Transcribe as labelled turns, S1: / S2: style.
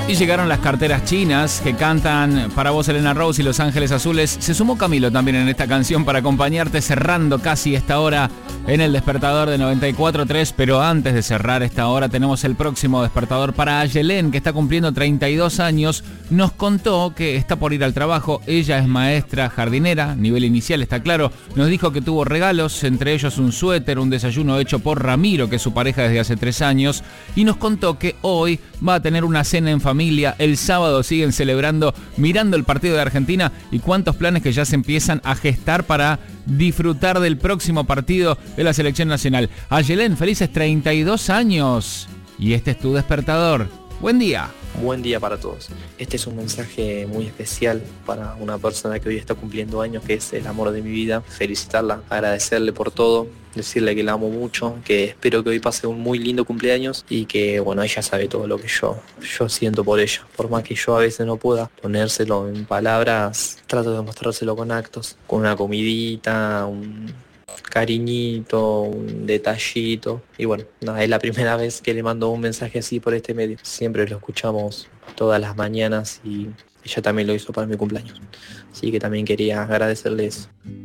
S1: Y llegaron las carteras chinas que cantan para vos Elena Rose y Los Ángeles Azules. Se sumó Camilo también en esta canción para acompañarte cerrando casi esta hora en el despertador de 94.3. Pero antes de cerrar esta hora tenemos el próximo despertador para Ayelén, que está cumpliendo 32 años. Nos contó que está por ir al trabajo. Ella es maestra jardinera, nivel inicial está claro. Nos dijo que tuvo regalos, entre ellos un suéter, un desayuno hecho por Ramiro, que es su pareja desde hace 3 años. Y nos contó que hoy va a tener una cena en familia. El sábado siguen celebrando, mirando el partido de Argentina, y cuántos planes que ya se empiezan a gestar para disfrutar del próximo partido de la selección nacional. Ayelén, felices 32 años. Y este es tu despertador. Buen día.
S2: Buen día para todos. Este es un mensaje muy especial para una persona que hoy está cumpliendo años, que es el amor de mi vida. Felicitarla, agradecerle por todo, decirle que la amo mucho, que espero que hoy pase un muy lindo cumpleaños y que, bueno, ella sabe todo lo que yo siento por ella. Por más que yo a veces no pueda ponérselo en palabras, trato de mostrárselo con actos, con una comidita, un cariñito, un detallito. Y bueno, nada, es la primera vez que le mando un mensaje así por este medio. Siempre lo escuchamos todas las mañanas y ella también lo hizo para mi cumpleaños. Así que también quería agradecerle eso.